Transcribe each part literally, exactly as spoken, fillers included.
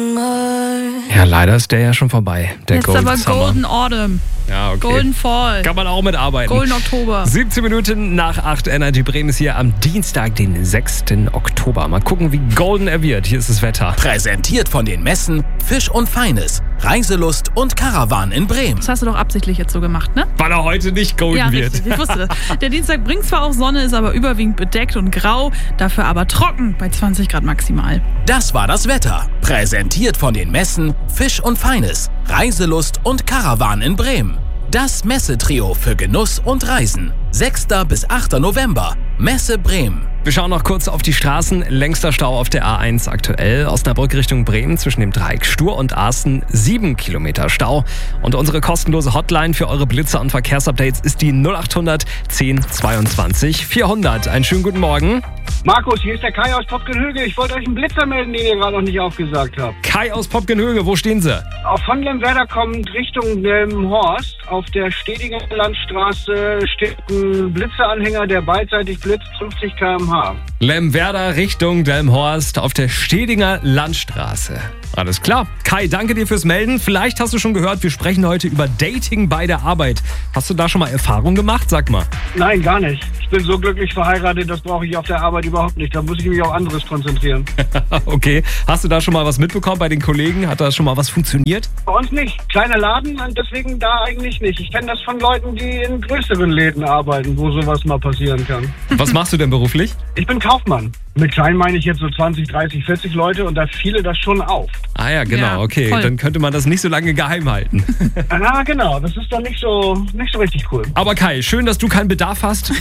Ja, leider ist der ja schon vorbei. Der Jetzt Golden aber Summer. Golden Autumn. Ja, okay. Golden Fall. Kann man auch mitarbeiten. Golden Oktober. siebzehn Minuten nach acht. Energy Bremen ist hier am Dienstag, den sechsten Oktober. Mal gucken, wie golden er wird. Hier ist das Wetter. Präsentiert von den Messen Fisch und Feines, Reiselust und Caravan in Bremen. Das hast du doch absichtlich jetzt so gemacht, ne? Weil er heute nicht golden Ja, wird. richtig. Ich wusste das. Der Dienstag bringt zwar auch Sonne, ist aber überwiegend bedeckt und grau, dafür aber trocken bei zwanzig Grad maximal. Das war das Wetter. Präsentiert von den Messen Fisch und Feines, Reiselust und Caravan in Bremen. Das Messetrio für Genuss und Reisen. sechster bis achter November. Messe Bremen. Wir schauen noch kurz auf die Straßen. Längster Stau auf der A eins aktuell. Osnabrück Richtung Bremen zwischen dem Dreieck Stur und Arsten. Sieben Kilometer Stau. Und unsere kostenlose Hotline für eure Blitzer und Verkehrsupdates ist die null achthundert zehn zweiundzwanzig vierhundert. Einen schönen guten Morgen. Markus, hier ist der Kai aus Popkenhöge. Ich wollte euch einen Blitzer melden, den ihr gerade noch nicht aufgesagt habt. Kai aus Popkenhöge, wo stehen Sie? Auf von Lemwerder kommt Richtung Delmenhorst. Auf der Stedinger Landstraße steht ein Blitzeranhänger, der beidseitig blitzt, fünfzig Kilometer pro Stunde. Lemwerder Richtung Delmenhorst auf der Stedinger Landstraße. Alles klar. Kai, danke dir fürs Melden. Vielleicht hast du schon gehört, wir sprechen heute über Dating bei der Arbeit. Hast du da schon mal Erfahrung gemacht? Sag mal. Nein, gar nicht. Ich bin so glücklich verheiratet, das brauche ich auf der Arbeit überhaupt nicht. Da muss ich mich auf anderes konzentrieren. Okay. Hast du da schon mal was mitbekommen bei den Kollegen? Hat da schon mal was funktioniert? Bei uns nicht. Kleiner Laden und deswegen da eigentlich nicht. Ich kenne das von Leuten, die in größeren Läden arbeiten, wo sowas mal passieren kann. Was machst du denn beruflich? Ich bin Kaufmann. Mit klein meine ich jetzt so zwanzig, dreißig, vierzig Leute und da fiele das schon auf. Ah ja, genau, Ja, okay. voll. Dann könnte man das nicht so lange geheim halten. Ja, genau. Das ist doch nicht so, nicht so richtig cool. Aber Kai, schön, dass du keinen Bedarf hast.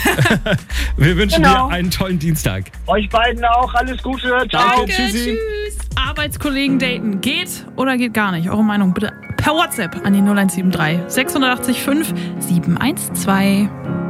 Wir wünschen Genau. dir einen tollen Dienstag. Euch beiden auch alles Gute. Ciao. Danke. Tschüssi. Tschüss. Arbeitskollegen daten. Geht oder geht gar nicht? Eure Meinung bitte per WhatsApp an die null eins sieben drei sechs acht fünf sieben eins zwei.